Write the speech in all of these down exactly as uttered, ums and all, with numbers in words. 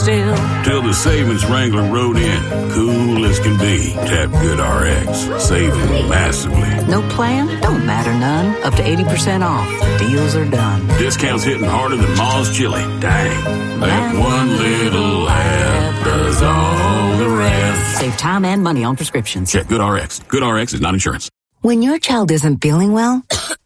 still. Till the savings Wrangler rode in. Cool as can be. Tap GoodRx. Saving massively. No plan? Don't matter none. Up to eighty percent off. Deals are done. Discounts hitting harder than Ma's chili. Dang. That one little app does all the rest. Save time and money on prescriptions. Check GoodRx. GoodRx is not insurance. When your child isn't feeling well,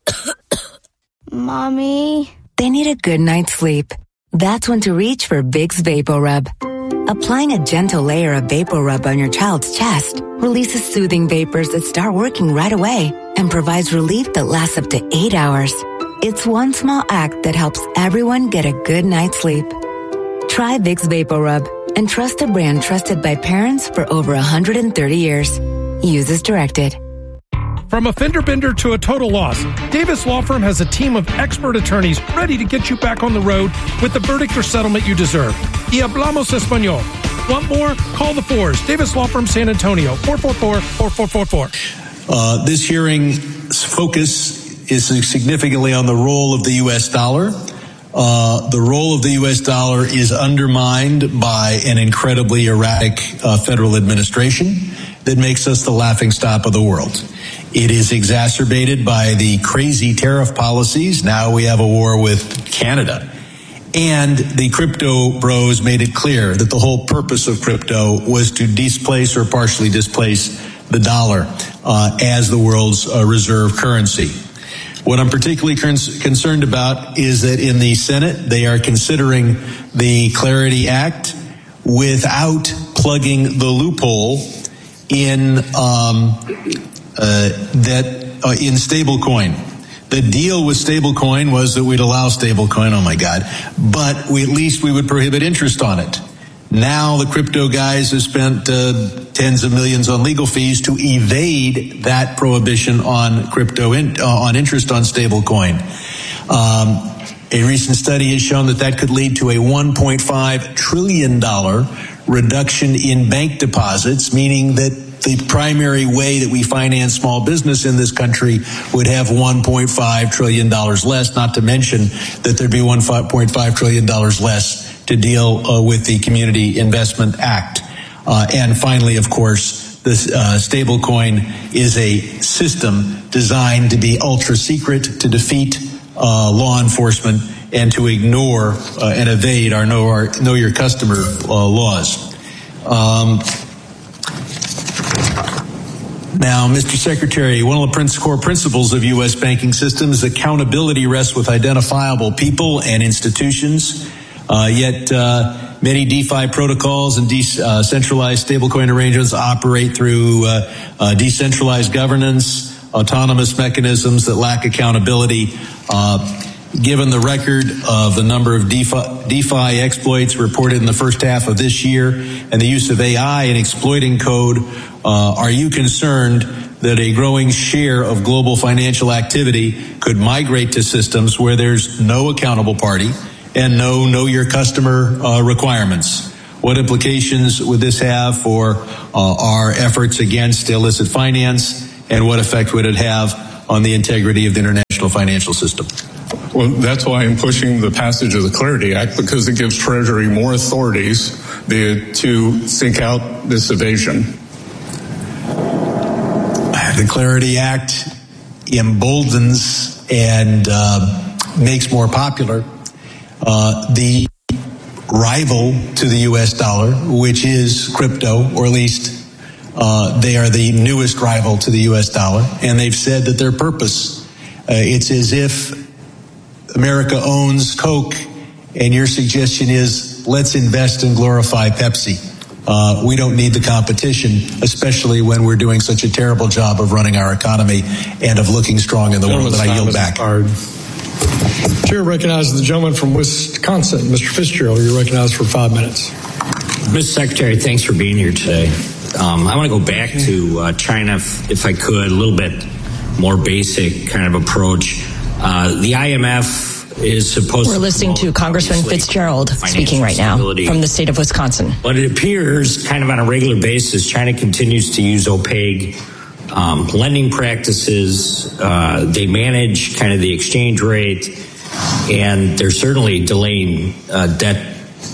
Mommy, they need a good night's sleep. That's when to reach for Vicks VapoRub. Applying a gentle layer of VapoRub on your child's chest releases soothing vapors that start working right away and provides relief that lasts up to eight hours. It's one small act that helps everyone get a good night's sleep. Try Vicks VapoRub and trust a brand trusted by parents for over one hundred thirty years. Use as directed. From a fender bender to a total loss, Davis Law Firm has a team of expert attorneys ready to get you back on the road with the verdict or settlement you deserve. Y hablamos español. Want more? Call the fours. Davis Law Firm San Antonio, four four four, four four four four. Uh, this hearing's focus is significantly on the role of the U S dollar. Uh, the role of the U S dollar is undermined by an incredibly erratic uh, federal administration that makes us the laughingstock of the world. It is exacerbated by the crazy tariff policies. Now we have a war with Canada. And the crypto bros made it clear that the whole purpose of crypto was to displace or partially displace the dollar uh, as the world's uh, reserve currency. What I'm particularly con- concerned about is that in the Senate, they are considering the Clarity Act without plugging the loophole in um, uh, that uh, in stablecoin. The deal with stablecoin was that we'd allow stablecoin, oh my God, but we, at least we would prohibit interest on it. Now the crypto guys have spent uh, tens of millions on legal fees to evade that prohibition on crypto in, uh, on interest on stablecoin. Um, a recent study has shown that that could lead to a one point five trillion dollars reduction in bank deposits, meaning that the primary way that we finance small business in this country would have one point five trillion dollars less, not to mention that there'd be one point five trillion dollars less to deal uh, with the Community Investment Act. Uh, and finally, of course, this uh, stablecoin is a system designed to be ultra secret, to defeat uh, law enforcement, and to ignore uh, and evade our know, our know your customer uh, laws. Um, Now, Mister Secretary, one of the core principles of U S banking systems is accountability rests with identifiable people and institutions. Uh, yet uh, many DeFi protocols and decentralized stablecoin arrangements operate through uh, uh, decentralized governance, autonomous mechanisms that lack accountability. Uh, given the record of the number of DeFi, DeFi exploits reported in the first half of this year and the use of A I in exploiting code, uh, are you concerned that a growing share of global financial activity could migrate to systems where there's no accountable party and no know your customer uh, requirements? What implications would this have for uh, our efforts against illicit finance, and what effect would it have on the integrity of the international financial system? Well, that's why I'm pushing the passage of the Clarity Act, because it gives Treasury more authorities to seek out this evasion. The Clarity Act emboldens and uh, makes more popular uh, the rival to the U S dollar, which is crypto, or at least uh, they are the newest rival to the U S dollar. And they've said that their purpose, uh, it's as if America owns Coke, and your suggestion is let's invest and glorify Pepsi. Uh, we don't need the competition, especially when we're doing such a terrible job of running our economy and of looking strong in the world. That I yield back. Chair recognizes the gentleman from Wisconsin, Mister Fitzgerald. You're recognized for five minutes. Mister Secretary, thanks for being here today. Um, I want to go back to uh, China, if, if I could, a little bit more basic kind of approach. Uh, the I M F is supposed We're to listening to Congressman Fitzgerald speaking right now from the state of Wisconsin. But it appears kind of on a regular basis, China continues to use opaque um, lending practices. Uh, they manage kind of the exchange rate, and they're certainly delaying uh, debt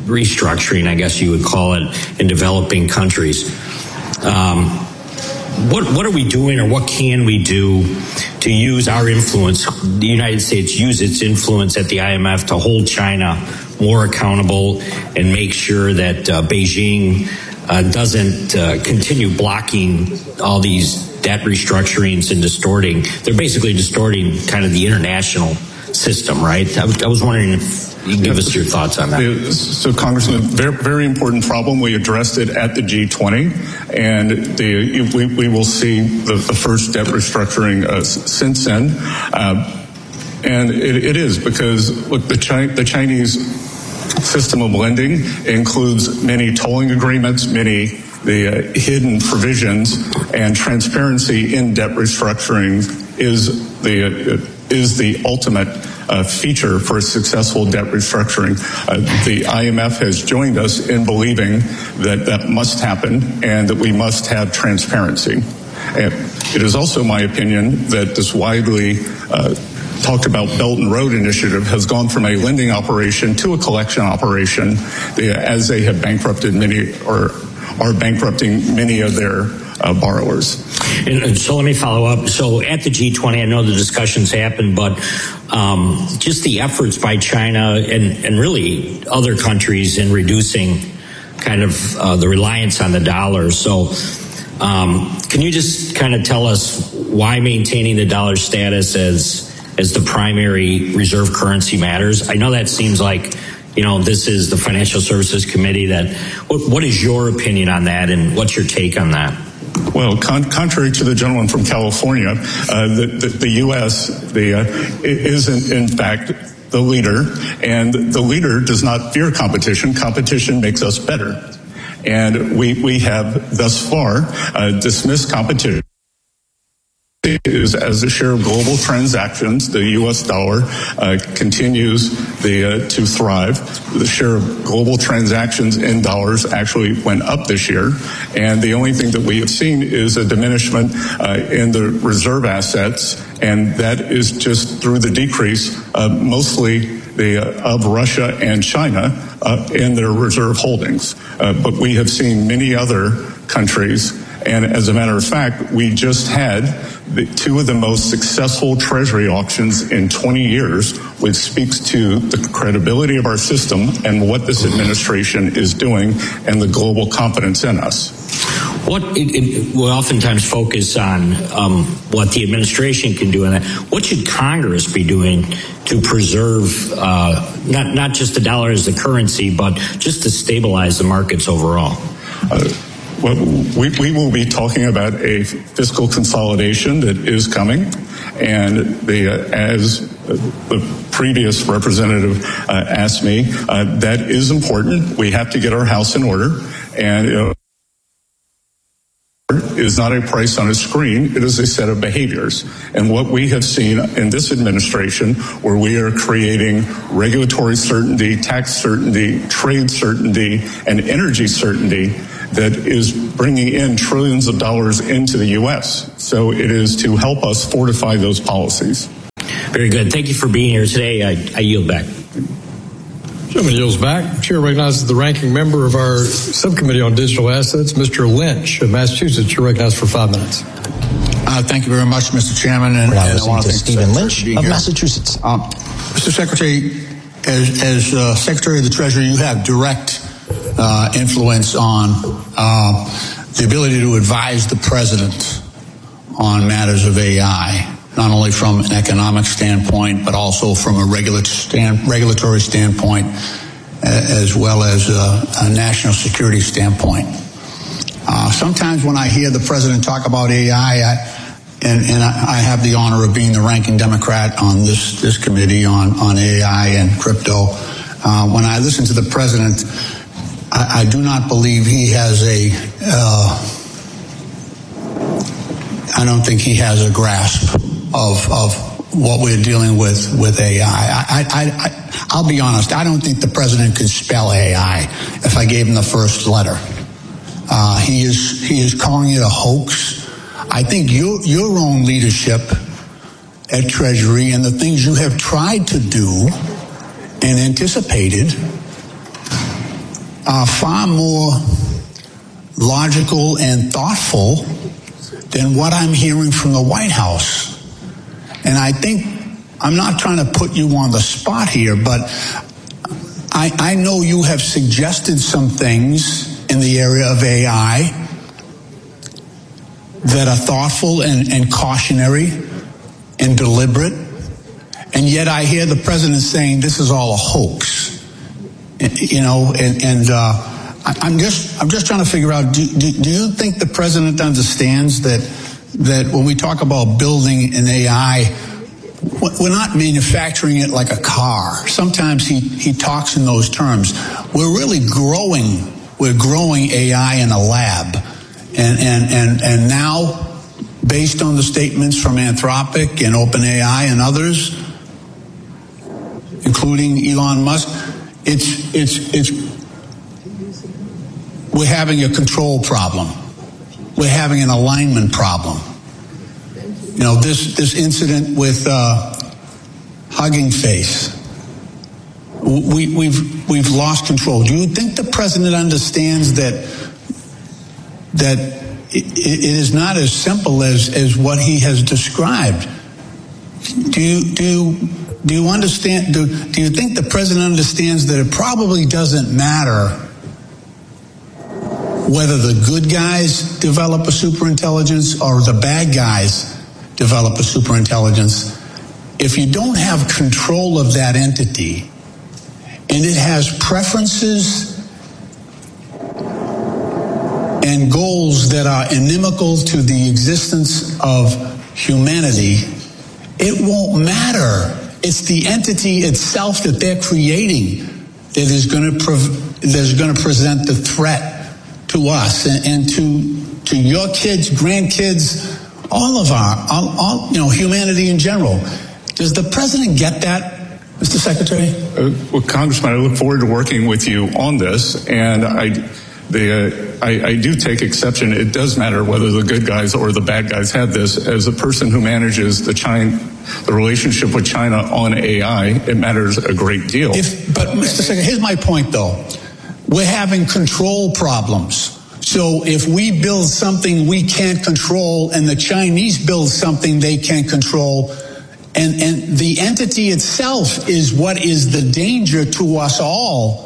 restructuring, I guess you would call it, in developing countries. Um, what what are we doing, or what can we do to use our influence, the United States use its influence at the I M F to hold China more accountable and make sure that uh, Beijing uh, doesn't uh, continue blocking all these debt restructurings and distorting? They're basically distorting kind of the international system, right? I, I was wondering if you can give us your thoughts on that. So, Congressman, very, very important problem. We addressed it at the G twenty, and the, we, we will see the, the first debt restructuring uh, since then. Uh, and it, it is because, look, the, Chi- the Chinese system of lending includes many tolling agreements, many the uh, hidden provisions, and transparency in debt restructuring is the uh, is the ultimate uh, feature for a successful debt restructuring. Uh, the I M F has joined us in believing that that must happen and that we must have transparency. And it is also my opinion that this widely uh, talked about Belt and Road Initiative has gone from a lending operation to a collection operation, they, as they have bankrupted many or are bankrupting many of their uh, borrowers. And, and so let me follow up. So at the G twenty, I know the discussions happened, but um, just the efforts by China and, and really other countries in reducing kind of uh, the reliance on the dollar. So um, can you just kind of tell us why maintaining the dollar status as as the primary reserve currency matters? I know that seems like, you know, this is the Financial Services Committee. That what, what is your opinion on that, and what's your take on that? Well, con- contrary to the gentleman from California, uh, the, the, the U S the, uh, is in, in fact the leader, and the leader does not fear competition. Competition makes us better, and we we have thus far uh, dismissed competition. Is as the share of global transactions, the U S dollar uh, continues the, uh, to thrive. The share of global transactions in dollars actually went up this year, and the only thing that we have seen is a diminishment uh, in the reserve assets, and that is just through the decrease, uh, mostly the, uh, of Russia and China uh, in their reserve holdings. Uh, but we have seen many other countries. And as a matter of fact, we just had the, two of the most successful Treasury auctions in twenty years, which speaks to the credibility of our system and what this administration is doing and the global confidence in us. What it, it, we oftentimes focus on um, what the administration can do, and what should Congress be doing to preserve uh, not not just the dollar as the currency, but just to stabilize the markets overall? Uh, Well, we, we will be talking about a fiscal consolidation that is coming, and the, uh, as the previous representative uh, asked me, uh, that is important. We have to get our house in order, and you know, it is not a price on a screen, it is a set of behaviors. And what we have seen in this administration, where we are creating regulatory certainty, tax certainty, trade certainty, and energy certainty, that is bringing in trillions of dollars into the U S. So it is to help us fortify those policies. Very good. Thank you for being here today. I, I yield back. Gentleman yields back. Chair recognizes the ranking member of our subcommittee on digital assets, Mister Lynch of Massachusetts. You're recognized for five minutes. Uh, thank you very much, Mister Chairman. And, We're now and listening I want to to Stephen Lynch of here. Massachusetts. Um, Mister Secretary, as, as uh, Secretary of the Treasury, you have direct uh, influence on uh, the ability to advise the President on matters of A I, not only from an economic standpoint, but also from a regula- stand, regulatory standpoint, as well as a, a national security standpoint. Uh, sometimes when I hear the President talk about A I, I and, and I have the honor of being the ranking Democrat on this, this committee on, on A I and crypto. Uh, when I listen to the President, I, I do not believe he has a, uh, I don't think he has a grasp of, of what we're dealing with with A I. I, I, I, I'll be honest, I don't think the President could spell A I if I gave him the first letter. Uh, he is he is calling it a hoax. I think your your own leadership at Treasury and the things you have tried to do and anticipated are far more logical and thoughtful than what I'm hearing from the White House. And I think, I'm not trying to put you on the spot here, but I, I know you have suggested some things in the area of A I that are thoughtful and, and cautionary and deliberate. And yet I hear the president saying this is all a hoax. You know, and, and uh, I, I'm just I'm just trying to figure out, do, do, do you think the president understands that that when we talk about building an A I, we're not manufacturing it like a car? Sometimes he, he talks in those terms. We're really growing, we're growing A I in a lab. And, and, and, and now, based on the statements from Anthropic and OpenAI and others, including Elon Musk, it's, it's, it's, we're having a control problem. We're having an alignment problem. You know, this, this incident with uh, Hugging Face, we, we've, we've lost control. Do you think the president understands that that it, it is not as simple as, as what he has described? Do you, do you, do you understand, do, do you think the president understands that it probably doesn't matter whether the good guys develop a superintelligence or the bad guys develop a superintelligence? If you don't have control of that entity and it has preferences and goals that are inimical to the existence of humanity, it won't matter. It's the entity itself that they're creating that is going to prov- that is going to present the threat to us and, and to to your kids, grandkids, all of our, all, all you know, humanity in general. Does the president get that, Mister Secretary? Uh, well, Congressman, I look forward to working with you on this, and I. The, uh, I, I do take exception. It does matter whether the good guys or the bad guys have this. As a person who manages the China, the relationship with China on A I, it matters a great deal. If, but, Mister Secretary, here's my point, though. We're having control problems. So if we build something we can't control and the Chinese build something they can't control, and, and the entity itself is what is the danger to us all,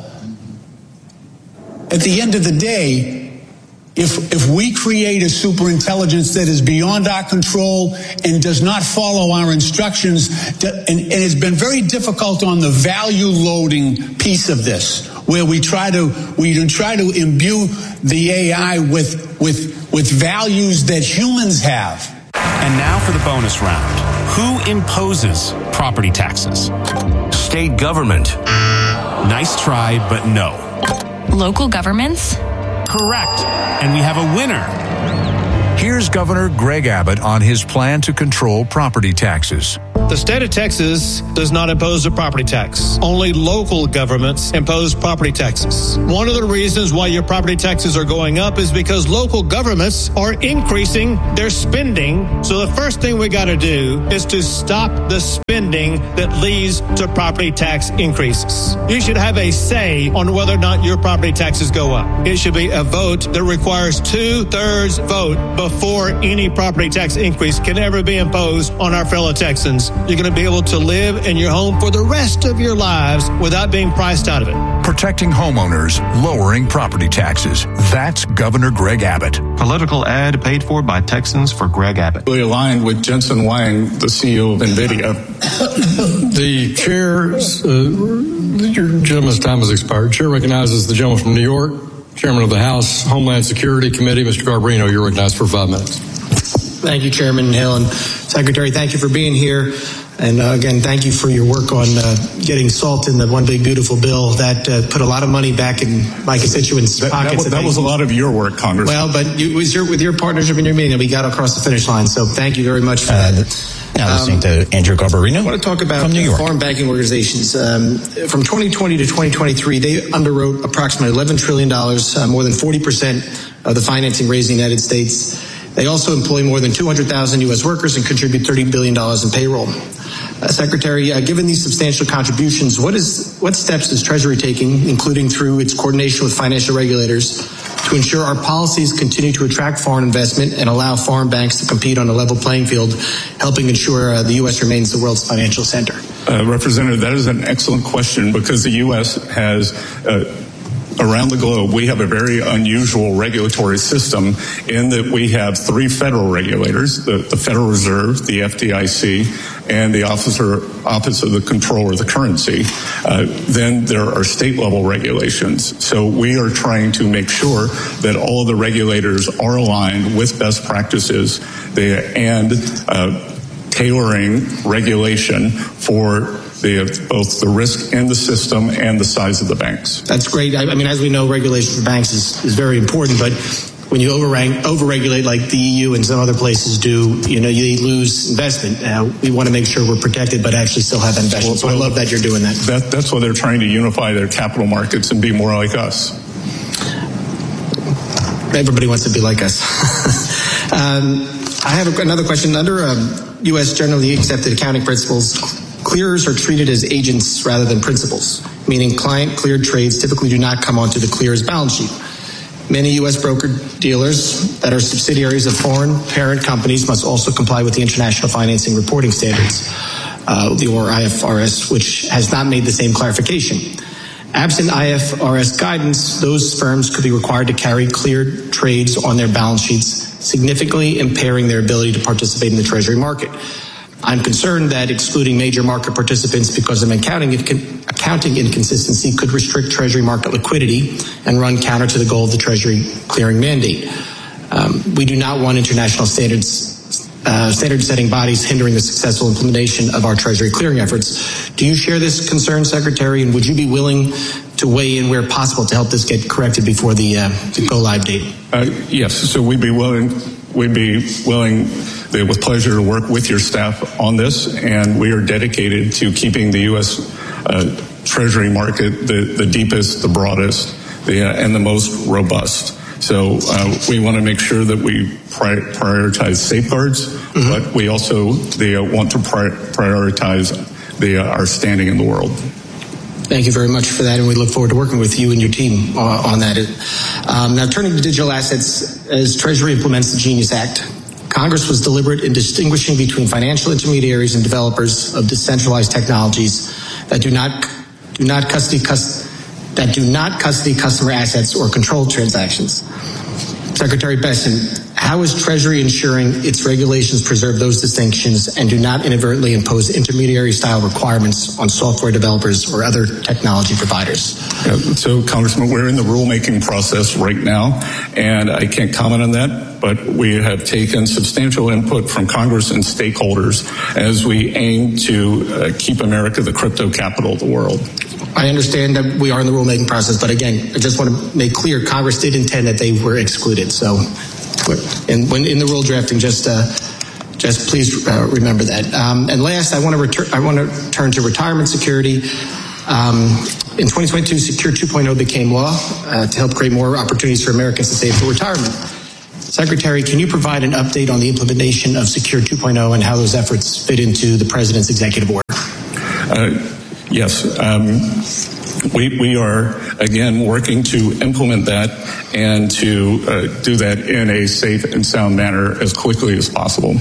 at the end of the day, if if we create a superintelligence that is beyond our control and does not follow our instructions, to, and, and it's been very difficult on the value loading piece of this, where we try to we try to imbue the A I with with with values that humans have. And now for the bonus round. Who imposes property taxes? State government. Nice try, but no. Local governments? Correct. And we have a winner. Here's Governor Greg Abbott on his plan to control property taxes. The state of Texas does not impose a property tax. Only local governments impose property taxes. One of the reasons why your property taxes are going up is because local governments are increasing their spending. So the first thing we got to do is to stop the spending that leads to property tax increases. You should have a say on whether or not your property taxes go up. It should be a vote that requires two-thirds vote before any property tax increase can ever be imposed on our fellow Texans. You're going to be able to live in your home for the rest of your lives without being priced out of it. Protecting homeowners, lowering property taxes. That's Governor Greg Abbott. Political ad paid for by Texans for Greg Abbott. We aligned with Jensen Huang, the C E O of NVIDIA. The chair, uh, your gentleman's time has expired. Chair recognizes the gentleman from New York, Chairman of the House Homeland Security Committee, Mister Garbarino. You're recognized for five minutes. Thank you, Chairman Hill, and Secretary, thank you for being here. And uh, again, thank you for your work on uh, getting SALT in the One Big Beautiful Bill. That uh, put a lot of money back in my constituents' that, pockets. That, that was a lot of your work, Congressman. Well, but you, it was your, with your partnership and your meeting that we got across the finish line. So thank you very much for uh, that. Now listening um, to Andrew Garbarino. I want to talk about uh, foreign banking organizations. Um, from twenty twenty to twenty twenty-three, they underwrote approximately eleven trillion dollars, uh, more than forty percent of the financing raised in the United States. They also employ more than two hundred thousand U S workers and contribute thirty billion dollars in payroll. Uh, Secretary, uh, given these substantial contributions, what is what steps is Treasury taking, including through its coordination with financial regulators, to ensure our policies continue to attract foreign investment and allow foreign banks to compete on a level playing field, helping ensure uh, the U S remains the world's financial center? Uh, Representative, that is an excellent question, because the U S has uh, around the globe, we have a very unusual regulatory system in that we have three federal regulators, the, the Federal Reserve, the F D I C, and the Officer, Office of the Comptroller of the Currency. Uh, then there are state-level regulations. So we are trying to make sure that all of the regulators are aligned with best practices they, and uh, tailoring regulation for the, both the risk in the system and the size of the banks. That's great. I, I mean, as we know, regulation for banks is, is very important, but when you overrank, over-regulate like the E U and some other places do, you know, you lose investment. Uh, we want to make sure we're protected, but actually still have investment. So I love that you're doing that. that. That's why they're trying to unify their capital markets and be more like us. Everybody wants to be like us. um, I have another question. Under um, U S generally accepted accounting principles, clearers are treated as agents rather than principals, meaning client-cleared trades typically do not come onto the clearer's balance sheet. Many U S broker-dealers that are subsidiaries of foreign parent companies must also comply with the International Financing Reporting Standards, uh, the or I F R S, which has not made the same clarification. Absent I F R S guidance, those firms could be required to carry cleared trades on their balance sheets, significantly impairing their ability to participate in the Treasury market. I'm concerned that excluding major market participants because of accounting, accounting inconsistency could restrict Treasury market liquidity and run counter to the goal of the Treasury clearing mandate. Um, we do not want international standards, uh, standard-setting bodies hindering the successful implementation of our Treasury clearing efforts. Do you share this concern, Secretary, and would you be willing to weigh in where possible to help this get corrected before the, uh, the go-live date? Uh, yes, so we'd be willing, we'd be willing with pleasure to work with your staff on this, and we are dedicated to keeping the U S uh, Treasury market the, the deepest, the broadest, the, uh, and the most robust. So uh, we want to make sure that we pri- prioritize safeguards, mm-hmm. but we also they, uh, want to pri- prioritize the, uh, our standing in the world. Thank you very much for that, and we look forward to working with you and your team uh, on that. Um, now, turning to digital assets, as Treasury implements the GENIUS Act, Congress was deliberate in distinguishing between financial intermediaries and developers of decentralized technologies that do not do not custody cus, that do not custody customer assets or control transactions. Secretary Bessent, how is Treasury ensuring its regulations preserve those distinctions and do not inadvertently impose intermediary-style requirements on software developers or other technology providers? Yeah, so, Congressman, we're in the rulemaking process right now, and I can't comment on that, but we have taken substantial input from Congress and stakeholders as we aim to uh, keep America the crypto capital of the world. I understand that we are in the rulemaking process, but again, I just want to make clear Congress did intend that they were excluded. So, and when in the rule drafting, just uh, just please uh, remember that. Um, and last, I want to return. I want to turn to retirement security. Um, in twenty twenty-two, Secure two point oh became law uh, to help create more opportunities for Americans to save for retirement. Secretary, can you provide an update on the implementation of Secure two point oh and how those efforts fit into the President's executive order? Uh, Yes, um, we, we are, again, working to implement that and to uh, do that in a safe and sound manner as quickly as possible.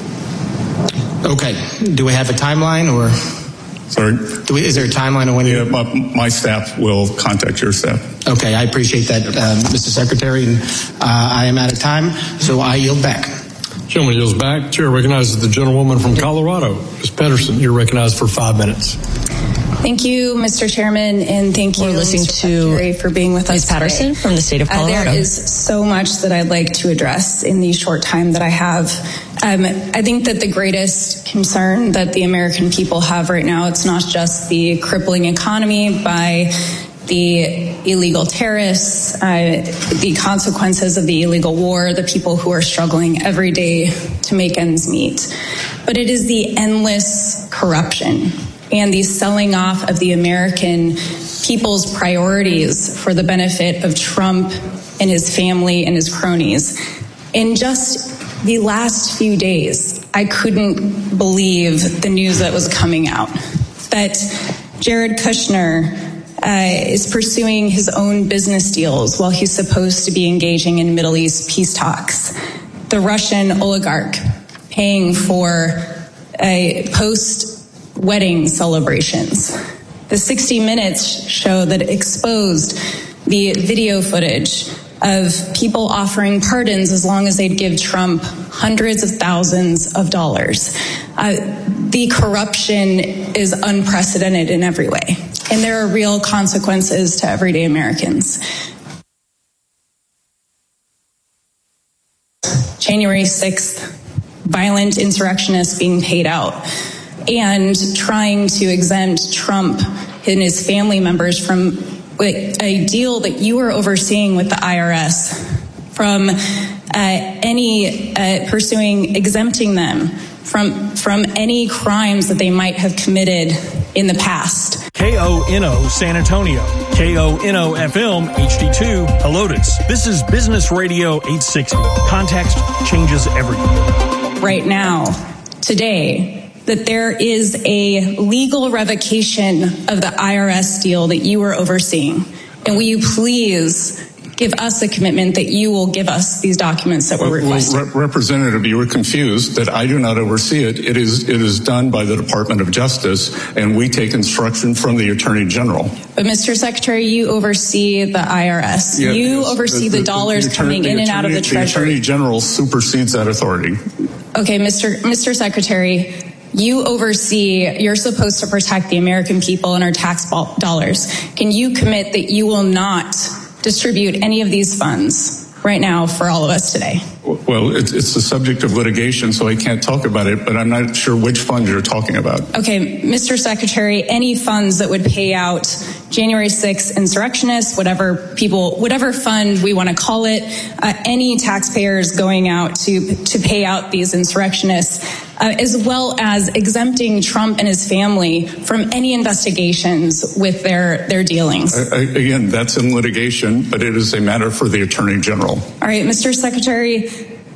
Okay. Do we have a timeline or? Sorry? Do we, is there a timeline on when yeah, you? My, my staff will contact your staff. Okay, I appreciate that, um, Mister Secretary. And uh, I am out of time, so I yield back. Gentleman yields back. Chair recognizes the gentlewoman from Colorado. Miz Pedersen, you're recognized for five minutes. Thank you, Mister Chairman, and thank you, We're listening Mister to Secretary, for being with Miz us Patterson today. from the state of Colorado. Uh, there is so much that I'd like to address in the short time that I have. Um, I think that the greatest concern that the American people have right now, it's not just the crippling economy by the illegal terrorists, uh, the consequences of the illegal war, the people who are struggling every day to make ends meet, but it is the endless corruption and the selling off of the American people's priorities for the benefit of Trump and his family and his cronies. In just the last few days, I couldn't believe the news that was coming out. That Jared Kushner uh, is pursuing his own business deals while he's supposed to be engaging in Middle East peace talks. The Russian oligarch paying for uh, post-wedding celebrations. The sixty minutes show that exposed the video footage of people offering pardons as long as they'd give Trump hundreds of thousands of dollars. Uh, the corruption is unprecedented in every way, and there are real consequences to everyday Americans. January sixth, violent insurrectionists being paid out, and trying to exempt Trump and his family members from a deal that you are overseeing with the I R S, from uh, any uh, pursuing exempting them from from any crimes that they might have committed in the past. K O N O San Antonio, K O N O F M H D two Helotes. This is Business Radio eight sixty. Context changes everything. Right now, today, that there is a legal revocation of the I R S deal that you are overseeing. And will you please give us a commitment that you will give us these documents that were requested? Well, Representative, you were confused that I do not oversee it. It is it is done by the Department of Justice, and we take instruction from the Attorney General. But, Mister Secretary, you oversee the I R S. Yeah, you yes. oversee the, the, the dollars the attorney, coming in and out of the Treasury. The Attorney General supersedes that authority. Okay, Mister Mister Secretary, you oversee, you're supposed to protect the American people and our tax dollars. Can you commit that you will not distribute any of these funds right now for all of us today? Well, it's, it's the subject of litigation, so I can't talk about it, but I'm not sure which funds you're talking about. Okay, Mister Secretary, any funds that would pay out January sixth insurrectionists, whatever people, whatever fund we want to call it, uh, any taxpayers going out to, to pay out these insurrectionists, uh, as well as exempting Trump and his family from any investigations with their, their dealings. I, I, again, that's in litigation, but it is a matter for the Attorney General. All right, Mister Secretary,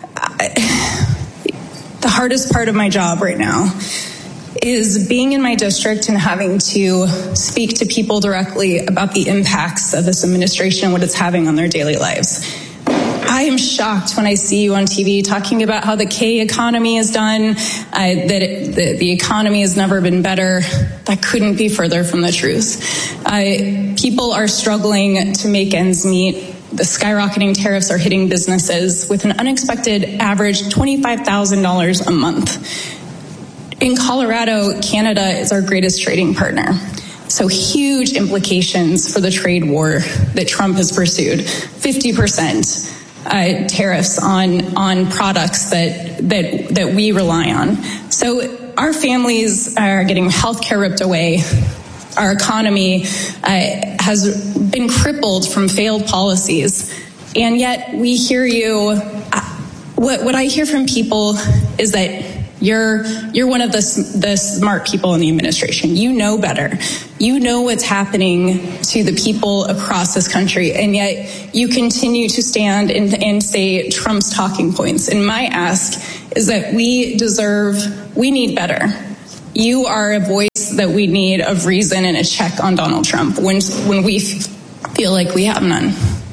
I, the hardest part of my job right now is being in my district and having to speak to people directly about the impacts of this administration and what it's having on their daily lives. I am shocked when I see you on T V talking about how the K economy is done, uh, that it, the, the economy has never been better. That couldn't be further from the truth. Uh, people are struggling to make ends meet. The skyrocketing tariffs are hitting businesses with an unexpected average twenty-five thousand dollars a month. In Colorado, Canada is our greatest trading partner. So huge implications for the trade war that Trump has pursued. fifty percent uh, tariffs on, on products that, that, that we rely on. So our families are getting healthcare ripped away. Our economy uh, has been crippled from failed policies. And yet we hear you, uh, what, what I hear from people is that You're you're one of the the smart people in the administration. You know better. You know what's happening to the people across this country, and yet you continue to stand and, and say Trump's talking points. And my ask is that we deserve, we need better. You are a voice that we need of reason and a check on Donald Trump when when we feel like we have none.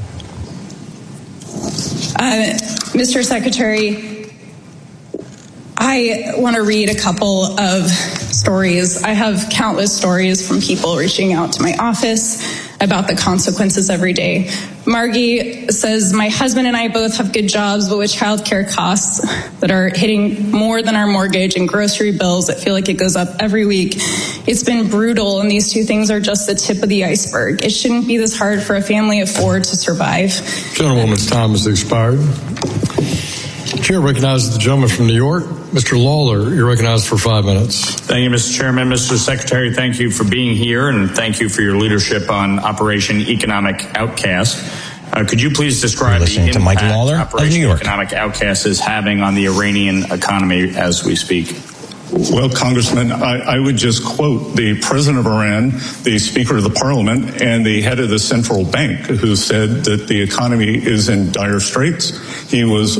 Uh, Mister Secretary, I want to read a couple of stories. I have countless stories from people reaching out to my office about the consequences every day. Margie says, my husband and I both have good jobs, but with childcare costs that are hitting more than our mortgage and grocery bills that feel like it goes up every week, it's been brutal, and these two things are just the tip of the iceberg. It shouldn't be this hard for a family of four to survive. Gentlewoman's time has expired. Chair recognizes the gentleman from New York. Mister Lawler, you're recognized for five minutes. Thank you, Mister Chairman. Mister Secretary, thank you for being here, and thank you for your leadership on Operation Economic Outcast. Uh, could you please describe the impact Mike Lawler Operation of New York. Economic Outcast is having on the Iranian economy as we speak? Well, Congressman, I, I would just quote the president of Iran, the Speaker of the Parliament, and the head of the central bank, who said that the economy is in dire straits. He was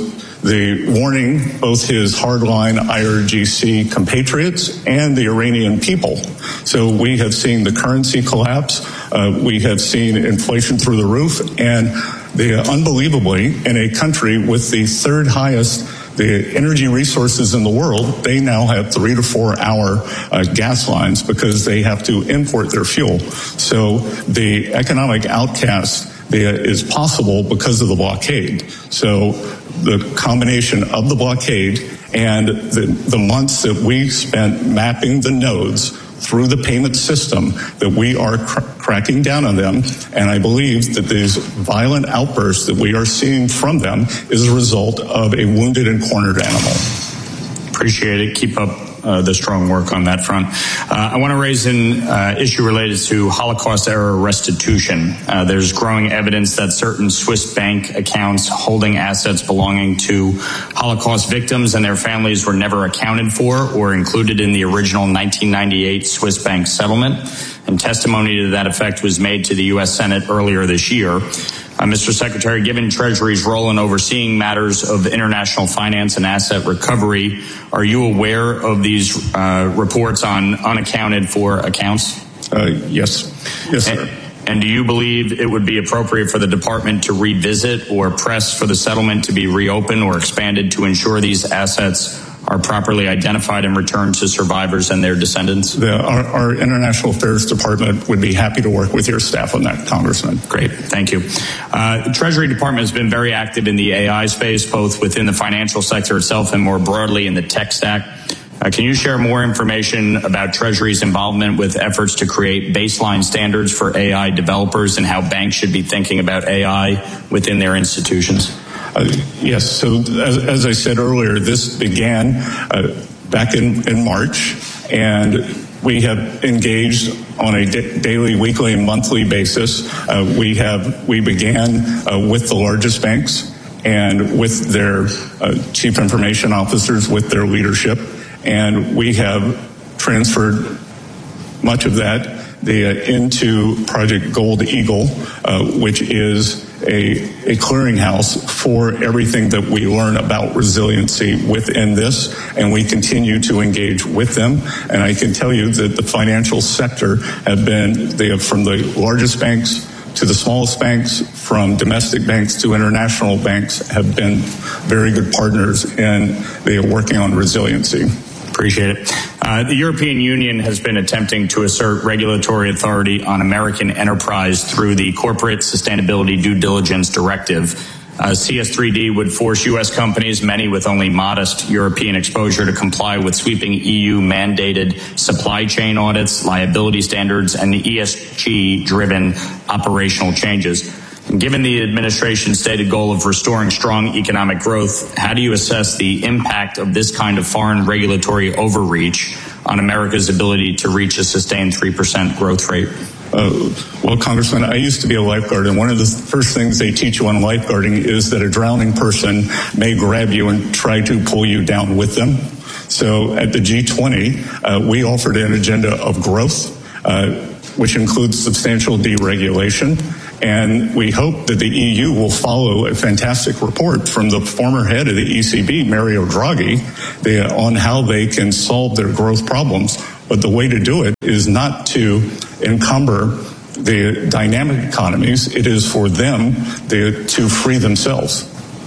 the warning both his hardline I R G C compatriots and the Iranian people. So we have seen the currency collapse. Uh, we have seen inflation through the roof, and the, uh, unbelievably, in a country with the third highest the energy resources in the world, they now have three to four hour uh, gas lines because they have to import their fuel. So the economic outcast the, is possible because of the blockade. So the combination of the blockade and the, the months that we spent mapping the nodes through the payment system, that we are cr- cracking down on them. And I believe that these violent outbursts that we are seeing from them is a result of a wounded and cornered animal. Appreciate it. Keep up uh, the strong work on that front. Uh, I want to raise an uh, issue related to Holocaust-era restitution. Uh, there's growing evidence that certain Swiss bank accounts holding assets belonging to Holocaust victims and their families were never accounted for or included in the original nineteen ninety-eight Swiss bank settlement. And testimony to that effect was made to the U S Senate earlier this year. Uh, Mister Secretary, given Treasury's role in overseeing matters of international finance and asset recovery, are you aware of these uh, reports on unaccounted for accounts? Uh, yes. Yes, sir. And, and do you believe it would be appropriate for the department to revisit or press for the settlement to be reopened or expanded to ensure these assets are properly identified and returned to survivors and their descendants? The, our, our International Affairs Department would be happy to work with your staff on that, Congressman. Great, thank you. Uh, the Treasury Department has been very active in the A I space, both within the financial sector itself and more broadly in the tech stack. Uh, can you share more information about Treasury's involvement with efforts to create baseline standards for A I developers and how banks should be thinking about A I within their institutions? Uh, yes, so as, as I said earlier, this began uh, back in, in March, and we have engaged on a da- daily, weekly, and monthly basis. Uh, we have we began uh, with the largest banks and with their uh, chief information officers, with their leadership, and we have transferred much of that the, uh, into Project Gold Eagle, uh, which is a, a clearinghouse for everything that we learn about resiliency within this, and we continue to engage with them. And I can tell you that the financial sector have been, they have, from the largest banks to the smallest banks, from domestic banks to international banks, have been very good partners, and they are working on resiliency. Appreciate it. Uh, the European Union has been attempting to assert regulatory authority on American enterprise through the Corporate Sustainability Due Diligence Directive. Uh, C S three D would force U S companies, many with only modest European exposure, to comply with sweeping E U-mandated supply chain audits, liability standards, and E S G-driven operational changes. Given the administration's stated goal of restoring strong economic growth, how do you assess the impact of this kind of foreign regulatory overreach on America's ability to reach a sustained three percent growth rate? Uh, well, Congressman, I used to be a lifeguard, and one of the first things they teach you on lifeguarding is that a drowning person may grab you and try to pull you down with them. So at the G twenty, uh, we offered an agenda of growth, uh, which includes substantial deregulation. And we hope that the E U will follow a fantastic report from the former head of the E C B, Mario Draghi, the, on how they can solve their growth problems. But the way to do it is not to encumber the dynamic economies. It is for them the, to free themselves.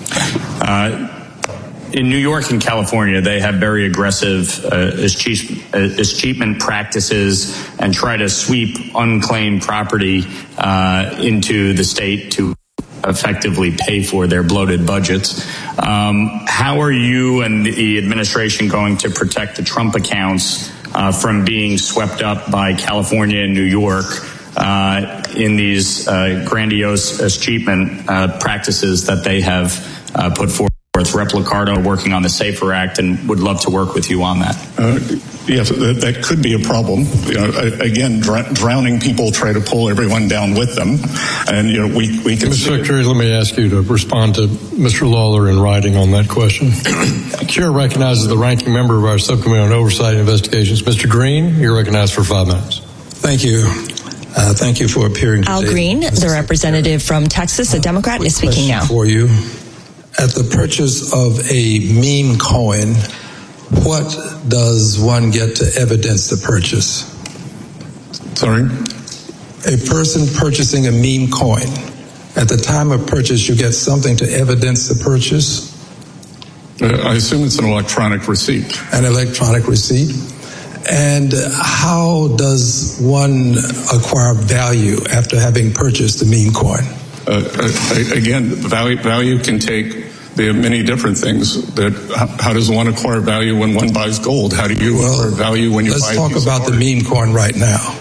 Uh, In New York and California, they have very aggressive uh, escheatment practices and try to sweep unclaimed property uh, into the state to effectively pay for their bloated budgets. Um, how are you and the administration going to protect the Trump accounts uh, from being swept up by California and New York uh, in these uh, grandiose escheatment uh, practices that they have uh, put forward? Replicardo working on the SAFER Act, and would love to work with you on that. Uh, yes, that, that could be a problem. You know, again, dr- drowning people try to pull everyone down with them, and you know we we can. Mister Secretary, let me ask you to respond to Mister Lawler in writing on that question. The Chair recognizes the ranking member of our subcommittee on oversight and investigations, Mister Green. You're recognized for five minutes. Thank you. Uh, thank you for appearing today. Al Green, the representative from Texas, a Democrat, is speaking now. For you. at the purchase of a meme coin, what does one get to evidence the purchase? Sorry? A person purchasing a meme coin, at the time of purchase, you get something to evidence the purchase? Uh, I assume it's an electronic receipt. An electronic receipt. And how does one acquire value after having purchased the meme coin? Uh, uh, again, value, value can take the many different things. That how, how does one acquire value when one buys gold? How do you well, acquire value when you let's buy? Let's talk about the meme coin right now.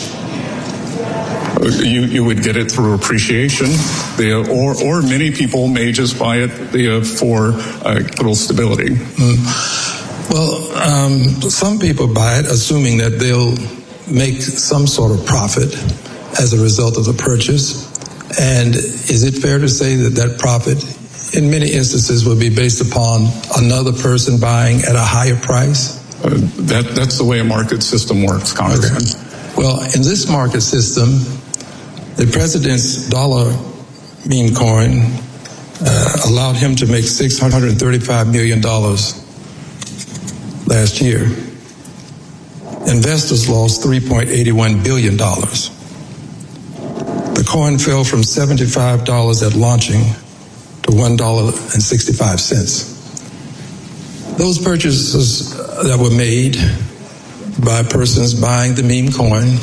You you would get it through appreciation, the, or or many people may just buy it the, for uh, little stability. Mm. Well, um, some people buy it assuming that they'll make some sort of profit as a result of the purchase. And is it fair to say that that profit, in many instances, will be based upon another person buying at a higher price? Uh, that that's the way a market system works, Congressman. Okay. Well, in this market system, the president's dollar meme coin uh, allowed him to make six hundred thirty-five million dollars last year. Investors lost three point eight one billion dollars. The coin fell from seventy-five dollars at launching to one dollar and sixty-five cents. Those purchases that were made by persons buying the meme coin,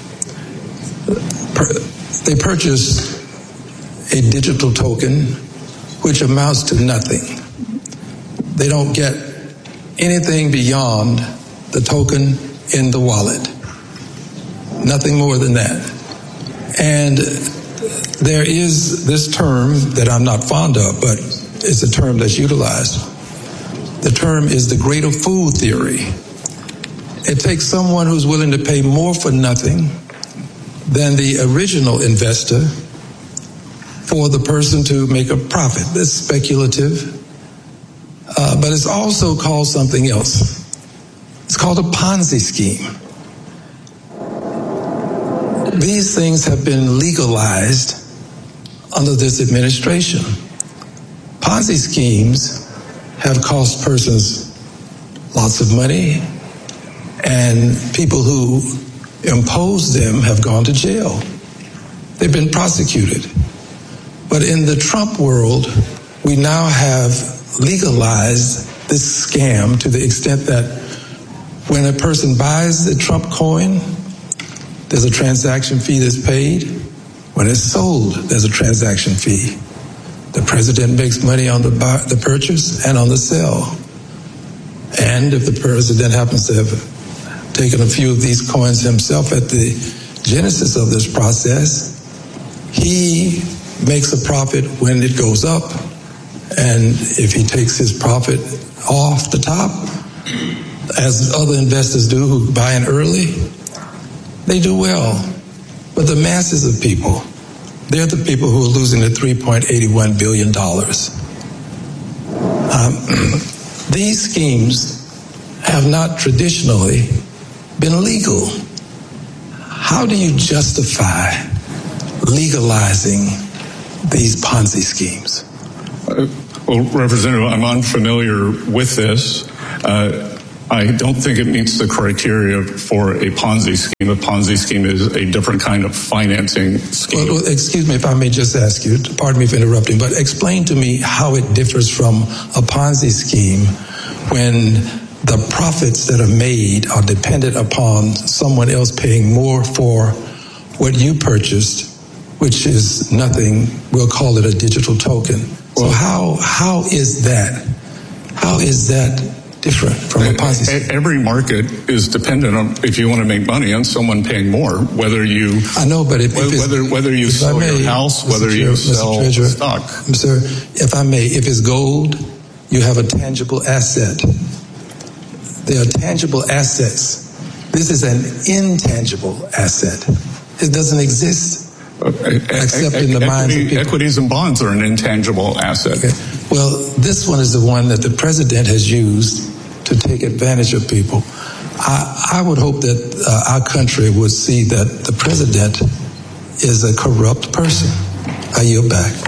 they purchased a digital token which amounts to nothing. They don't get anything beyond the token in the wallet. Nothing more than that. And there is this term that I'm not fond of, but it's a term that's utilized. The term is the greater fool theory. It takes someone who's willing to pay more for nothing than the original investor for the person to make a profit. It's speculative, uh, but it's also called something else. It's called a Ponzi scheme. These things have been legalized under this administration. Ponzi schemes have cost persons lots of money, and people who impose them have gone to jail. They've been prosecuted. But in the Trump world, we now have legalized this scam to the extent that when a person buys the Trump coin, there's a transaction fee that's paid. When it's sold, there's a transaction fee. The president makes money on the buy, the purchase and on the sale. And if the president happens to have taken a few of these coins himself at the genesis of this process, he makes a profit when it goes up. And if he takes his profit off the top, as other investors do who buy in early, they do well. But the masses of people, they're the people who are losing the three point eight one billion dollars. Um, these schemes have not traditionally been legal. How do you justify legalizing these Ponzi schemes? Uh, well, Representative, I'm unfamiliar with this. Uh, I don't think it meets the criteria for a Ponzi scheme. A Ponzi scheme is a different kind of financing scheme. Well, excuse me if I may just ask you, pardon me for interrupting, but explain to me how it differs from a Ponzi scheme when the profits that are made are dependent upon someone else paying more for what you purchased, which is nothing. We'll call it a digital token. So how how is that? How is that different from a Ponzi scheme? Every market is dependent on, if you want to make money, on someone paying more. Whether you, I know, but if, if whether whether you sell may, your house, Mister whether you Mister sell Treasurer, stock. Mister If I may, if it's gold, you have a tangible asset. There are tangible assets. This is an intangible asset. It doesn't exist. Except in the minds of people. Equities and bonds are an intangible asset. Okay. Well, this one is the one that the president has used to take advantage of people. I, I would hope that uh, our country would see that the president is a corrupt person. I yield back.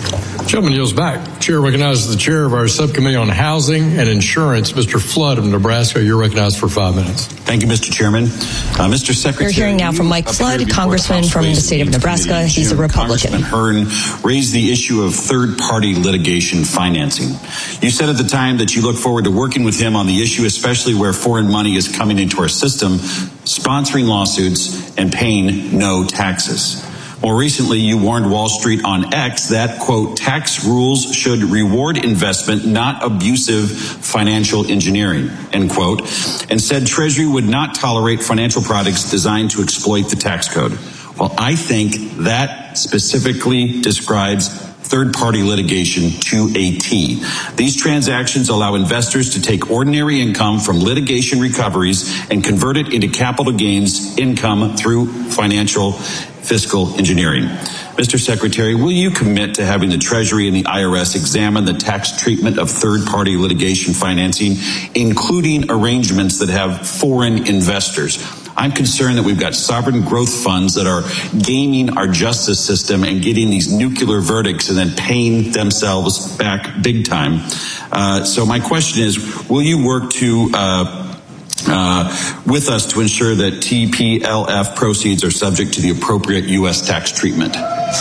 Gentleman yields back. Chair recognizes the chair of our subcommittee on housing and insurance, Mister Flood of Nebraska. You're recognized for five minutes. Thank you, Mister Chairman. Uh, Mister Secretary. We're hearing now from Mike Flood, Congressman from the state of Nebraska. He's a Republican. Congressman Hearn raised the issue of third-party litigation financing. You said at the time that you look forward to working with him on the issue, especially where foreign money is coming into our system, sponsoring lawsuits and paying no taxes. More recently, you warned Wall Street on X that, quote, tax rules should reward investment, not abusive financial engineering, end quote, and said Treasury would not tolerate financial products designed to exploit the tax code. Well, I think that specifically describes third-party litigation to a T. These transactions allow investors to take ordinary income from litigation recoveries and convert it into capital gains income through financial fiscal engineering. Mister Secretary, will you commit to having the Treasury and the I R S examine the tax treatment of third-party litigation financing, including arrangements that have foreign investors? I'm concerned that we've got sovereign growth funds that are gaming our justice system and getting these nuclear verdicts and then paying themselves back big time. Uh, so my question is, will you work to uh, uh, with us to ensure that T P L F proceeds are subject to the appropriate U S tax treatment?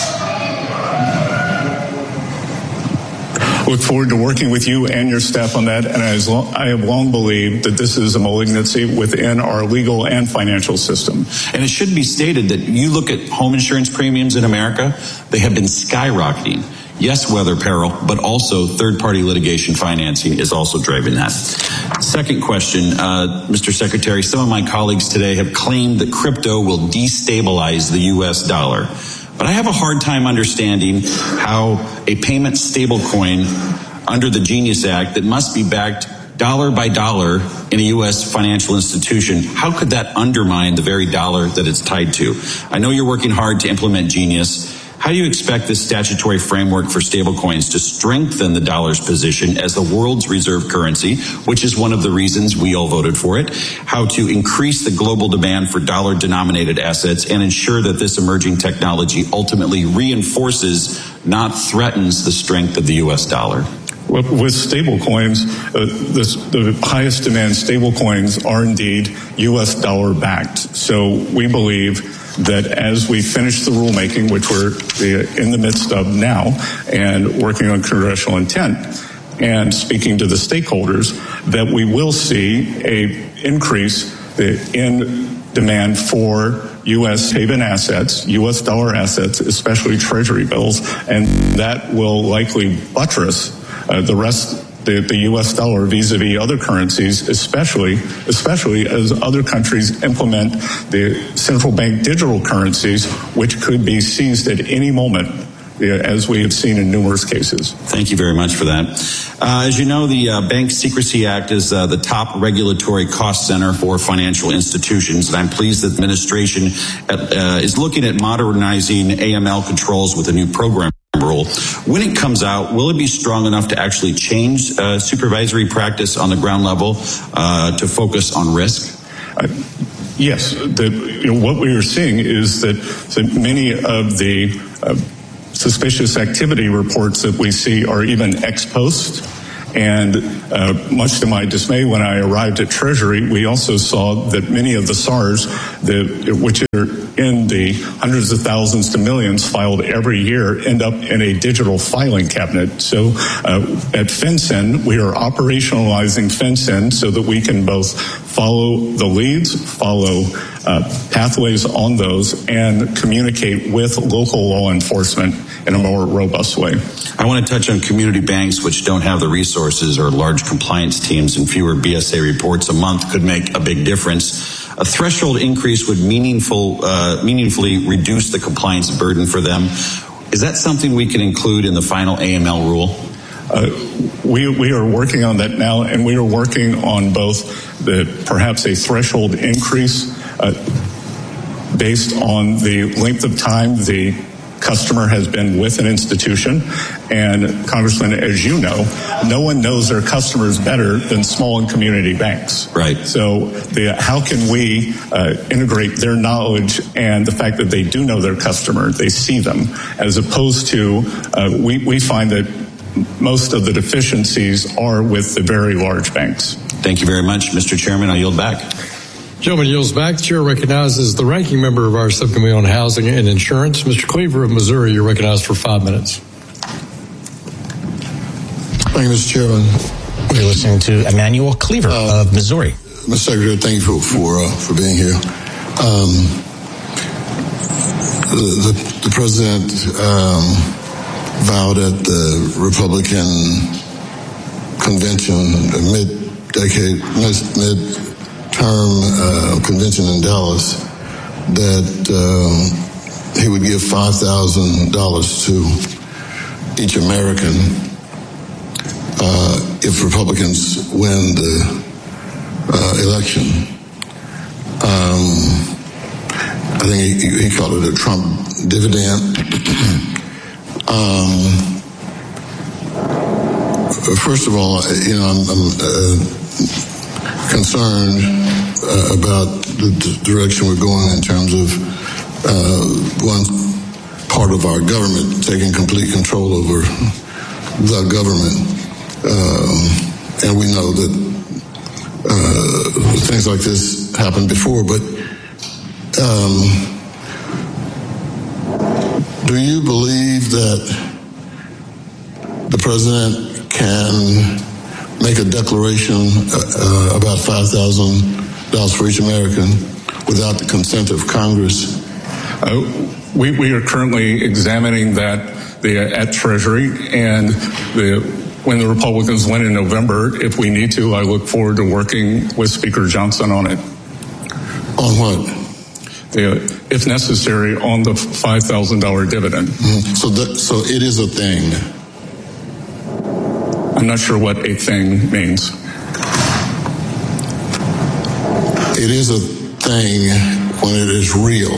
Look forward to working with you and your staff on that, and as long, I have long believed that this is a malignancy within our legal and financial system. And it should be stated that you look at home insurance premiums in America, they have been skyrocketing. Yes, weather peril, but also third-party litigation financing is also driving that. Second question, uh, Mister Secretary, some of my colleagues today have claimed that crypto will destabilize the U S dollar. But I have a hard time understanding how a payment stablecoin under the Genius Act that must be backed dollar by dollar in a U S financial institution, how could that undermine the very dollar that it's tied to? I know you're working hard to implement Genius. How do you expect this statutory framework for stablecoins to strengthen the dollar's position as the world's reserve currency, which is one of the reasons we all voted for it, how to increase the global demand for dollar-denominated assets and ensure that this emerging technology ultimately reinforces, not threatens, the strength of the U S dollar? Well, with stablecoins, uh, the highest demand stablecoins are indeed U S dollar backed. So we believe that as we finish the rulemaking, which we're in the midst of now, and working on congressional intent, and speaking to the stakeholders, that we will see a increase in demand for U S haven assets, U S dollar assets, especially Treasury bills, and that will likely buttress uh, the rest. The, the U S dollar vis-a-vis other currencies, especially especially as other countries implement the central bank digital currencies, which could be seized at any moment, as we have seen in numerous cases. Thank you very much for that. Uh, as you know, the uh, Bank Secrecy Act is uh, the top regulatory cost center for financial institutions, and I'm pleased that the administration uh, is looking at modernizing A M L controls with a new program rule. When it comes out, will it be strong enough to actually change uh, supervisory practice on the ground level uh, to focus on risk? Uh, yes. The, you know, what we are seeing is that, that many of the uh, suspicious activity reports that we see are even ex post. And uh, much to my dismay, when I arrived at Treasury, we also saw that many of the S A Rs, the, which are in the hundreds of thousands to millions filed every year, end up in a digital filing cabinet. So uh, at FinCEN, we are operationalizing FinCEN so that we can both follow the leads, follow uh, pathways on those, and communicate with local law enforcement in a more robust way. I want to touch on community banks which don't have the resources or large compliance teams, and fewer B S A reports a month could make a big difference. A threshold increase would meaningful, uh, meaningfully reduce the compliance burden for them. Is that something we can include in the final A M L rule? Uh, we, we are working on that now, and we are working on both the perhaps a threshold increase uh, based on the length of time the customer has been with an institution. And Congressman, as you know, no one knows their customers better than small and community banks. Right. So the, how can we uh, integrate their knowledge and the fact that they do know their customer, they see them, as opposed to uh, we, we find that most of the deficiencies are with the very large banks. Thank you very much, Mister Chairman. I yield back. Gentleman yields back. The chair recognizes the ranking member of our subcommittee on housing and insurance, Mister Cleaver of Missouri. You're recognized for five minutes. Thank you, Mister Chairman. We're listening to Emmanuel Cleaver uh, of Missouri. Mister Secretary, thank you for for, uh, for being here. Um, the, the, the president um, vowed at the Republican convention, mid-decade, mid term uh, convention in Dallas, that um, he would give five thousand dollars to each American uh, if Republicans win the uh, election. Um, I think he, he called it a Trump dividend. um, first of all, you know, I'm, I'm uh, concerned uh, about the d- direction we're going in terms of uh, one part of our government taking complete control over the government. Um, and we know that uh, things like this happened before, but um, do you believe that the president can make a declaration uh, uh, about five thousand dollars for each American without the consent of Congress? Uh, we, we are currently examining that the, uh, at Treasury, and the, when the Republicans win in November, if we need to, I look forward to working with Speaker Johnson on it. On what? The, if necessary, on the five thousand dollars dividend. Mm-hmm. So, that, so it is a thing. I'm not sure what a thing means. It is a thing when it is real.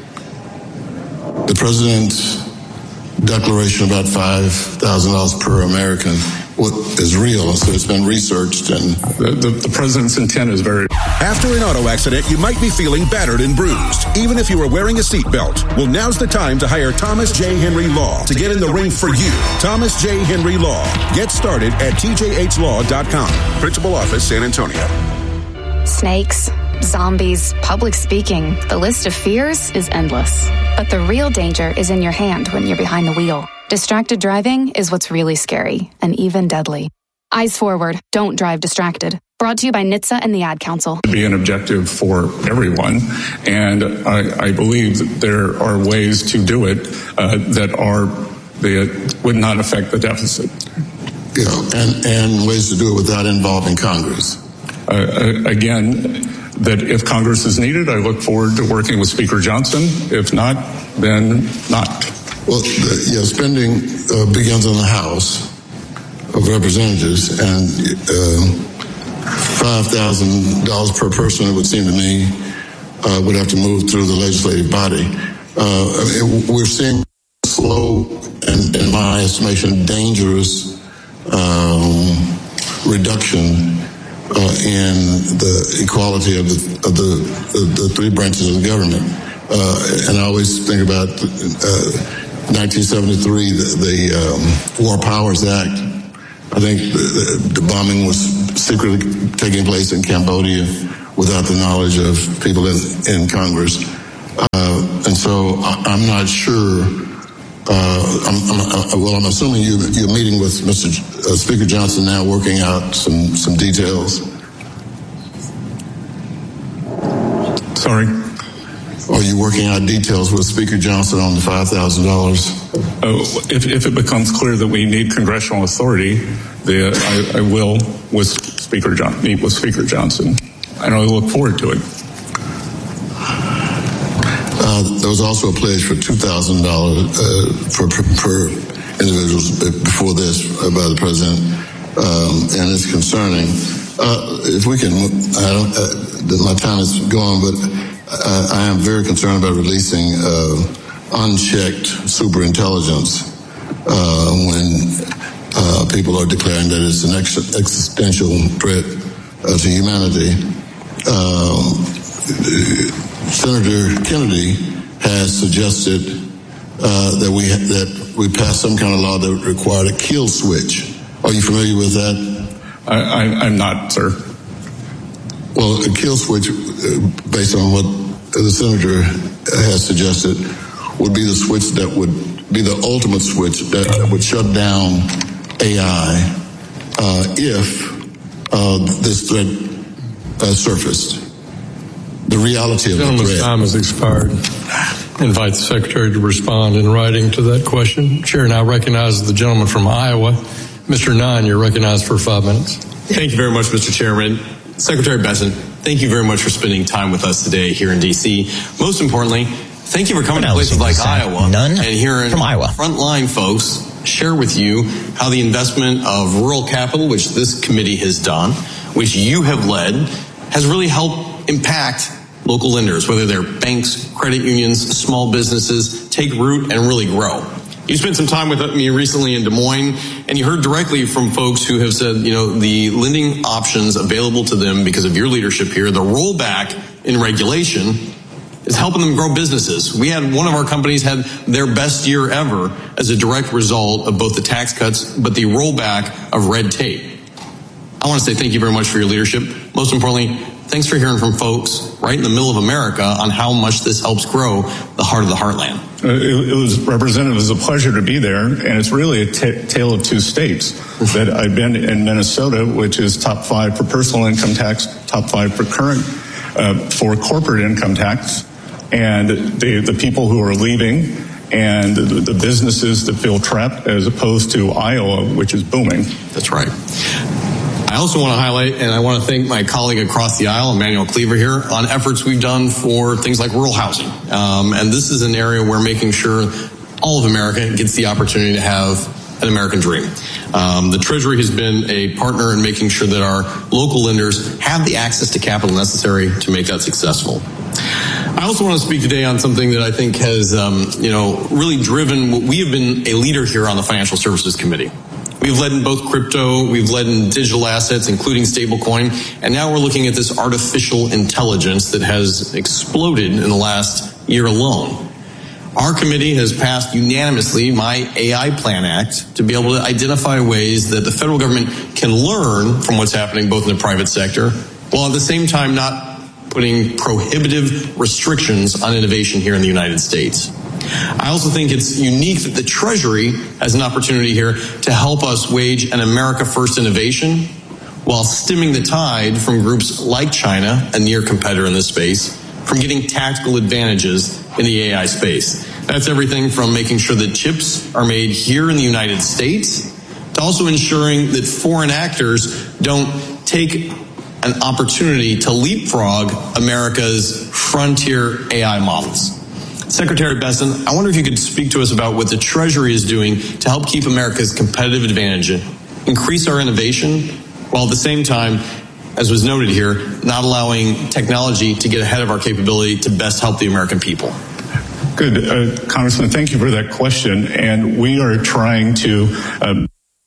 The president's declaration about five thousand dollars per American is real, so it's been researched. And the, the, the president's intent is very... After an auto accident, you might be feeling battered and bruised, even if you are wearing a seatbelt. Well, now's the time to hire Thomas J. Henry Law to get in the ring for you. Thomas J. Henry Law. Get started at T J H law dot com. Principal Office, San Antonio. Snakes, zombies, public speaking. The list of fears is endless. But the real danger is in your hand when you're behind the wheel. Distracted driving is what's really scary and even deadly. Eyes forward. Don't drive distracted. Brought to you by N H T S A and the Ad Council. To be an objective for everyone, and I, I believe that there are ways to do it uh, that are that would not affect the deficit. Yeah, and, and ways to do it without involving Congress. Uh, again, that if Congress is needed, I look forward to working with Speaker Johnson. If not, then not. Well, the, yeah, spending uh, begins in the House of Representatives, and uh, five thousand dollars per person, it would seem to me, uh, would have to move through the legislative body. Uh, I mean, we're seeing slow and, in my estimation, dangerous um, reduction uh, in the equality of the of the, the, the three branches of the government. Uh, and I always think about uh, nineteen seventy-three, the, the um, War Powers Act. I think the, the bombing was secretly taking place in Cambodia without the knowledge of people in, in Congress. Uh, and so I, I'm not sure. Uh, I'm, I'm, well, I'm assuming you, you're meeting with Mister J- uh, Speaker Johnson now, working out some, some details. Sorry? Are you working out details with Speaker Johnson on the five thousand dollars? Uh, if, if it becomes clear that we need congressional authority, the, I, I will with Speaker John, meet with Speaker Johnson, and I look forward to it. Uh, there was also a pledge for two thousand dollars uh, for per, per individuals before this uh, by the president, um, and it's concerning. Uh, if we can, I don't, uh, my time is gone, but uh, I am very concerned about releasing uh, unchecked superintelligence uh, when uh, people are declaring that it's an ex- existential threat uh, to humanity. Uh, Senator Kennedy has suggested uh, that we ha- that we pass some kind of law that required a kill switch. Are you familiar with that? I, I, I'm not, sir. Well, a kill switch, uh, based on what the senator has suggested, would be the switch that would be the ultimate switch that, that would shut down A I uh, if uh, this threat uh, surfaced. The reality of the Gentleman's threat. time has expired. Invite the Secretary to respond in writing to that question. Chair now recognizes the gentleman from Iowa. Mister Nine, you're recognized for five minutes. Thank you very much, Mister Chairman. Secretary Besson, thank you very much for spending time with us today here in D C. Most importantly, thank you for coming to places like Iowa None and hearing from Iowa. frontline folks share with you how the investment of rural capital, which this committee has done, which you have led, has really helped impact local lenders, whether they're banks, credit unions, small businesses, take root and really grow. You spent some time with me recently in Des Moines, and you heard directly from folks who have said, you know, the lending options available to them because of your leadership here, the rollback in regulation is helping them grow businesses. We had one of our companies had their best year ever as a direct result of both the tax cuts, but the rollback of red tape. I want to say thank you very much for your leadership. Most importantly, thanks for hearing from folks right in the middle of America on how much this helps grow the heart of the heartland. Uh, it, it was, Representative, it was a pleasure to be there, and it's really a t- tale of two states. That I've been in Minnesota, which is top five for personal income tax, top five for current, uh, for corporate income tax, and the, the people who are leaving and the, the businesses that feel trapped, as opposed to Iowa, which is booming. That's right. I also want to highlight, and I want to thank my colleague across the aisle, Emmanuel Cleaver here, on efforts we've done for things like rural housing. Um, and this is an area where making sure all of America gets the opportunity to have an American dream. Um, the Treasury has been a partner in making sure that our local lenders have the access to capital necessary to make that successful. I also want to speak today on something that I think has, um, you know, really driven what we have been a leader here on the Financial Services Committee. We've led in both crypto, we've led in digital assets, including stablecoin, and now we're looking at this artificial intelligence that has exploded in the last year alone. Our committee has passed unanimously my A I Plan Act to be able to identify ways that the federal government can learn from what's happening both in the private sector, while at the same time not putting prohibitive restrictions on innovation here in the United States. I also think it's unique that the Treasury has an opportunity here to help us wage an America First innovation while stemming the tide from groups like China, a near competitor in this space, from getting tactical advantages in the A I space. That's everything from making sure that chips are made here in the United States to also ensuring that foreign actors don't take an opportunity to leapfrog America's frontier A I models. Secretary Besson, I wonder if you could speak to us about what the Treasury is doing to help keep America's competitive advantage, increase our innovation, while at the same time, as was noted here, not allowing technology to get ahead of our capability to best help the American people. Good. Uh, Congressman, thank you for that question. And we are trying to um,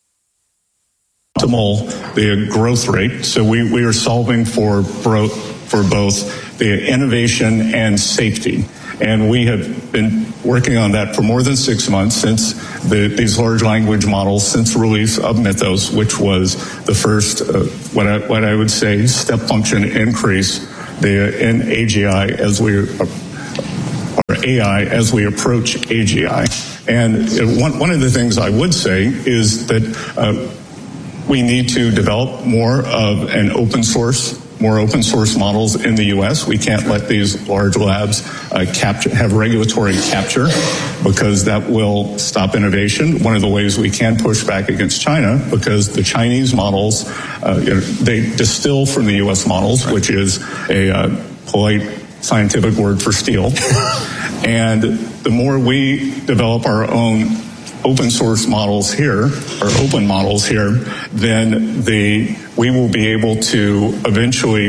optimal the growth rate. So we, we are solving for, bro- for both the innovation and safety. And we have been working on that for more than six months since the, these large language models, since the release of Mythos, which was the first, uh, what I, what I would say, step function increase the, in A G I as we, uh, or A I as we approach A G I. And one, one of the things I would say is that uh, we need to develop more of an open source more open source models in the U S. We can't let these large labs uh, capture, have regulatory capture, because that will stop innovation. One of the ways we can push back against China, because the Chinese models, uh, you know, they distill from the U S models, which is a uh, polite scientific word for steal. And the more we develop our own open source models here, or open models here, then the we will be able to eventually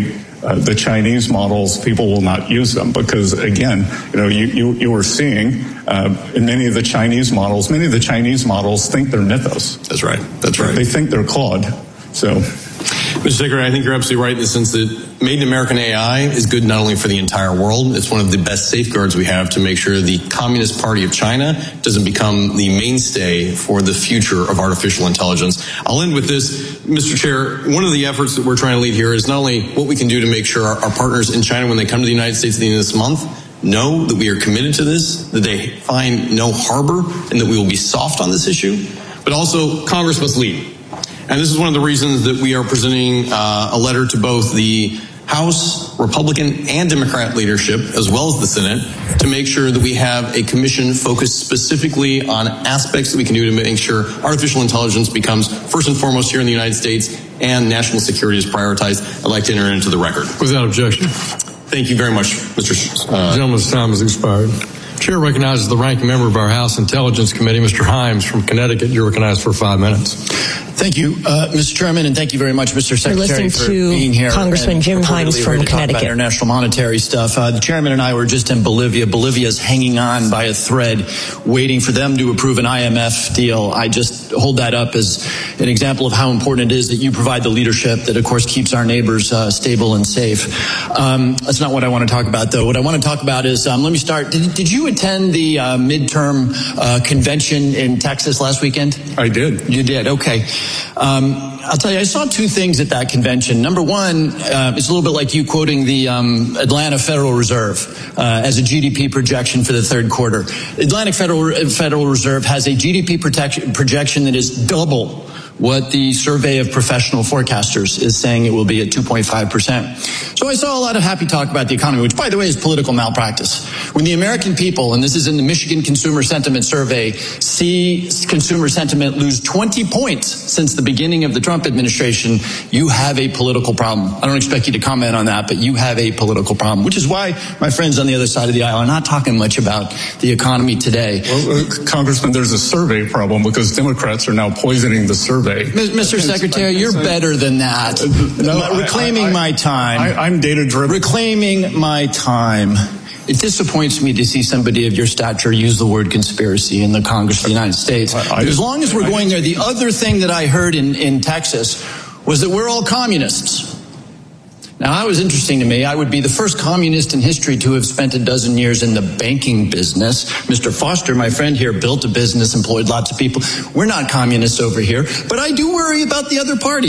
uh, the Chinese models, people will not use them because, again, you know, you, you, you are seeing uh, in many of the Chinese models, many of the Chinese models think they're Mythos. That's right. That's right. They think they're Claude. So, Mister Secretary, I think you're absolutely right in the sense that Made in American A I is good not only for the entire world, it's one of the best safeguards we have to make sure the Communist Party of China doesn't become the mainstay for the future of artificial intelligence. I'll end with this, Mister Chair. One of the efforts that we're trying to lead here is not only what we can do to make sure our, our partners in China, when they come to the United States at the end of this month, know that we are committed to this, that they find no harbor, and that we will be soft on this issue, but also Congress must lead. And this is one of the reasons that we are presenting uh, a letter to both the House Republican and Democrat leadership, as well as the Senate, to make sure that we have a commission focused specifically on aspects that we can do to make sure artificial intelligence becomes first and foremost here in the United States and national security is prioritized. I'd like to enter into the record. Without objection. Thank you very much, Mister Uh, the gentleman's time has expired. Chair recognizes the ranking member of our House Intelligence Committee, Mister Himes from Connecticut. You're recognized for five minutes. Thank you, uh, Mister Chairman, and thank you very much, Mister Secretary, for being here. Congressman Jim Himes from Connecticut. International monetary stuff. Uh, the chairman and I were just in Bolivia. Bolivia's hanging on by a thread, waiting for them to approve an I M F deal. I just hold that up as an example of how important it is that you provide the leadership that, of course, keeps our neighbors uh, stable and safe. Um, that's not what I want to talk about, though. What I want to talk about is, um, let me start. Did, did you attend the uh, midterm uh, convention in Texas last weekend? I did. You did. Okay. Um, I'll tell you, I saw two things at that convention. Number one, uh, it's a little bit like you quoting the um, Atlanta Federal Reserve uh, as a G D P projection for the third quarter. Atlantic Federal Federal Reserve has a G D P protection, projection that is double what the survey of professional forecasters is saying it will be at two point five percent. So I saw a lot of happy talk about the economy, which, by the way, is political malpractice. When the American people, and this is in the Michigan Consumer Sentiment Survey, see consumer sentiment lose twenty points since the beginning of the Trump administration, you have a political problem. I don't expect you to comment on that, but you have a political problem, which is why my friends on the other side of the aisle are not talking much about the economy today. Well, uh, Congressman, there's a survey problem because Democrats are now poisoning the survey. Mister Secretary, you're better than that. No, Reclaiming I, I, my time. I, I'm data-driven. Reclaiming my time. It disappoints me to see somebody of your stature use the word conspiracy in the Congress of the United States. I, I, as long as we're going there, the other thing that I heard in, in Texas was that we're all communists. Now, that was interesting to me. I would be the first communist in history to have spent a dozen years in the banking business. Mister Foster, my friend here, built a business, employed lots of people. We're not communists over here, but I do worry about the other party.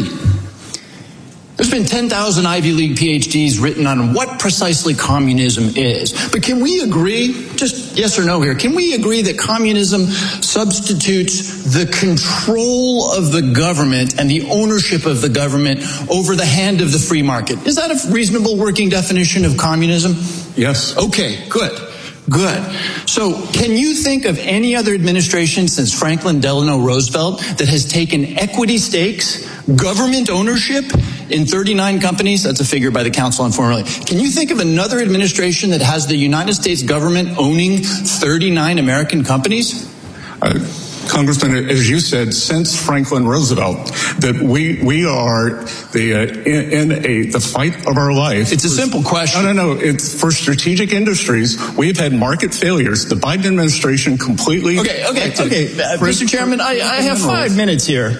There's been ten thousand Ivy League P H Ds written on what precisely communism is. But can we agree, just yes or no here, can we agree that communism substitutes the control of the government and the ownership of the government over the hand of the free market? Is that a reasonable working definition of communism? Yes. Okay, good. Good. So can you think of any other administration since Franklin Delano Roosevelt that has taken equity stakes, government ownership in thirty-nine companies? That's a figure by the Council on Foreign Relations. Can you think of another administration that has the United States government owning thirty-nine American companies? Uh, Congressman, as you said, since Franklin Roosevelt, that we we are the uh, in, in a the fight of our life. It's a simple question. No, no, no. It's for strategic industries. We've had market failures. The Biden administration completely. Okay, okay, okay, uh, Mister Chairman, I, I have five minutes here.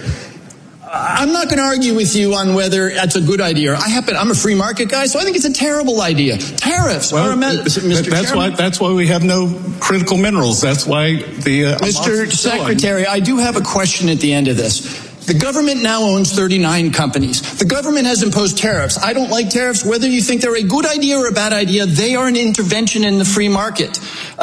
I'm not going to argue with you on whether that's a good idea. I happen, I'm a free market guy, so I think it's a terrible idea. Tariffs well, are a Mister That's Chairman. why. That's why we have no critical minerals. That's why the uh, Mister Secretary, I do have a question at the end of this. The government now owns thirty-nine companies. The government has imposed tariffs. I don't like tariffs. Whether you think they're a good idea or a bad idea, they are an intervention in the free market.